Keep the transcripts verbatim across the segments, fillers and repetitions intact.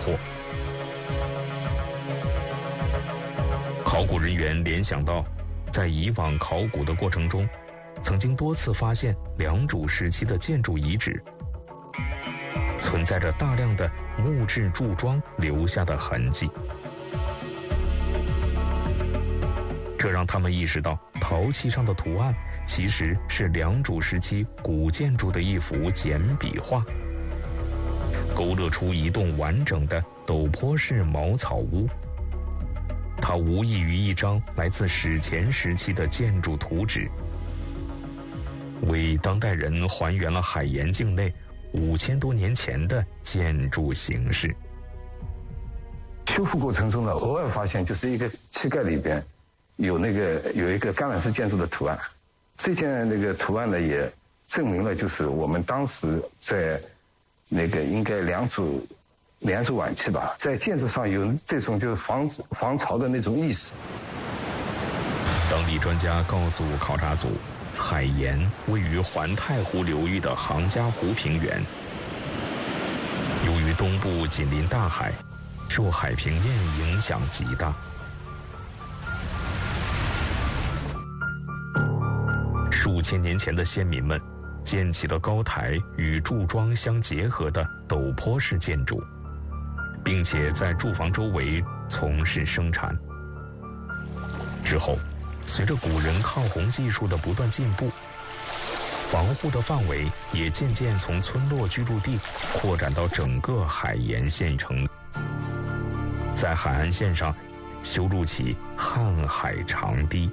破。考古人员联想到，在以往考古的过程中，曾经多次发现良渚时期的建筑遗址，存在着大量的木质柱桩留下的痕迹。这让他们意识到，陶器上的图案其实是良渚时期古建筑的一幅简笔画，勾勒出一栋完整的陡坡式茅草屋。它无异于一张来自史前时期的建筑图纸，为当代人还原了海盐境内五千多年前的建筑形式。 修复过程中呢，偶尔发现就是一个漆盖里边有那个有一个橄榄式建筑的图案，这件那个图案呢也证明了就是我们当时在那个应该良渚良渚晚期吧，在建筑上有这种就是防防潮的那种意识。 当地专家告诉考察组，海盐位于环太湖流域的杭嘉湖平原，由于东部紧邻大海，受海平面影响极大。数千年前的先民们建起了高台与柱桩相结合的陡坡式建筑，并且在住房周围从事生产。之后，随着古人抗洪技术的不断进步，防护的范围也渐渐从村落居住地扩展到整个海盐县城，在海岸线上修筑起瀚海长堤。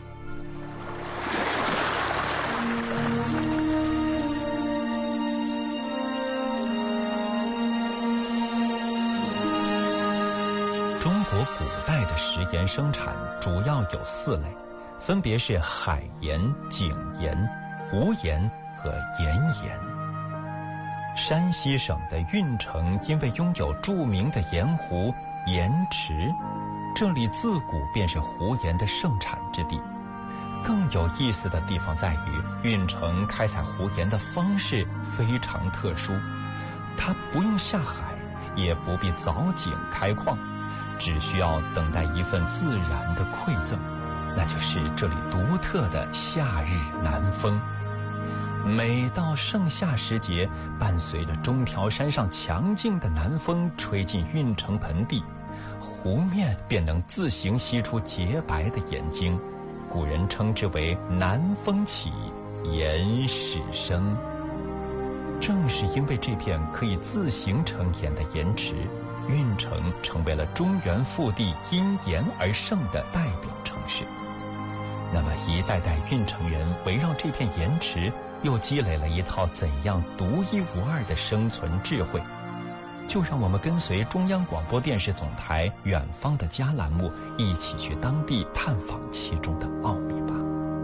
中国古代的食盐生产主要有四类，分别是海盐、井盐、湖盐和盐盐。山西省的运城因为拥有著名的盐湖盐池，这里自古便是湖盐的盛产之地。更有意思的地方在于，运城开采湖盐的方式非常特殊，它不用下海，也不必凿井开矿，只需要等待一份自然的馈赠，那就是这里独特的夏日南风。每到盛夏时节，伴随着中条山上强劲的南风吹进运城盆地，湖面便能自行吸出洁白的盐精，古人称之为南风起，盐始生。正是因为这片可以自行成盐的盐池，运城成为了中原腹地因盐而盛的代表城市。那么一代代运城人围绕这片盐池，又积累了一套怎样独一无二的生存智慧？就让我们跟随中央广播电视总台《远方的家》栏目，一起去当地探访其中的奥秘吧。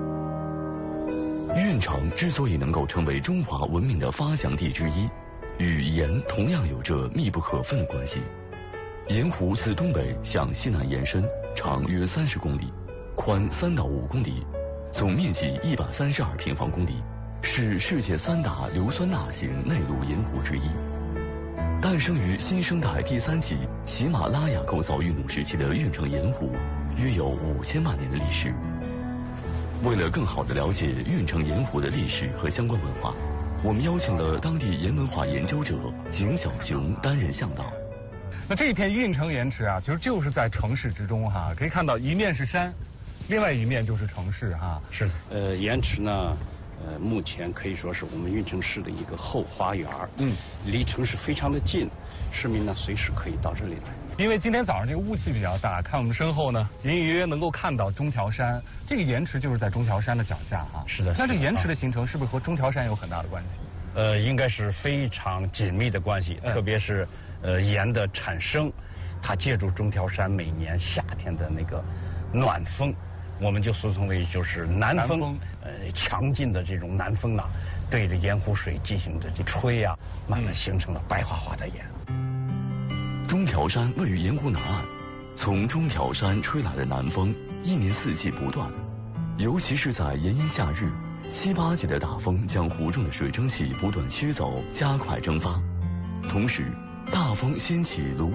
运城之所以能够成为中华文明的发祥地之一，与盐同样有着密不可分的关系。盐湖自东北向西南延伸，长约三十公里，宽三到五公里，总面积一百三十二平方公里，是世界三大硫酸钠型内陆盐湖之一。诞生于新生代第三纪喜马拉雅构造运动时期的运城盐湖，约有五千万年的历史。为了更好地了解运城盐湖的历史和相关文化，我们邀请了当地盐文化研究者景小雄担任向导。 那这一片运城盐池啊，其实就是在城市之中哈，可以看到一面是山，另外一面就是城市哈。 是的，呃，盐池呢，呃，目前可以说是我们运城市的一个后花园，嗯，离城市非常的近，市民呢随时可以到这里来。 因为今天早上这个雾气比较大，看我们身后呢，隐隐约约能够看到中条山，这个盐池就是在中条山的脚下哈。 是的， 那这个盐池的形成是不是和中条山有很大的关系？ 呃，应该是非常紧密的关系，嗯、特别是呃盐的产生，它借助中条山每年夏天的那个暖风，我们就俗称为就是南风，南风呃强劲的这种南风呢，对着盐湖水进行着这吹啊，慢慢形成了白花花的盐。 中条山位于盐湖南岸，从中条山吹来的南风一年四季不断，尤其是在炎炎夏日，七八级的大风将湖中的水蒸气不断驱走，加快蒸发。同时，大风掀起炉